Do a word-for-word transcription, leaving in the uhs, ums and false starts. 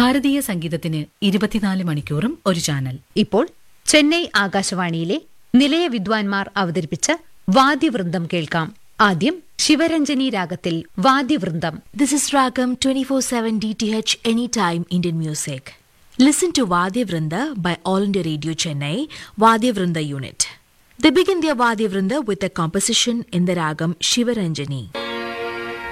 ഭാരതീയ സംഗീതത്തിന് ഇരുപത്തിനാല് മണിക്കൂറും ഒരു ചാനൽ. ഇപ്പോൾ ചെന്നൈ ആകാശവാണിയിലെ നിലയ വിദ്വാൻമാർ അവതരിപ്പിച്ച വാദ്യവൃന്ദം കേൾക്കാം. ആദ്യം ശിവരഞ്ജനി രാഗത്തിൽ വാദ്യവൃന്ദം. This is Ragam twenty-four seven D T H Anytime Indian Music. Listen to Vadya Vrinda by All India Radio Chennai, Vadya Vrinda Unit. They begin their Vadya Vrinda with a composition in the Ragam Shivaranjani.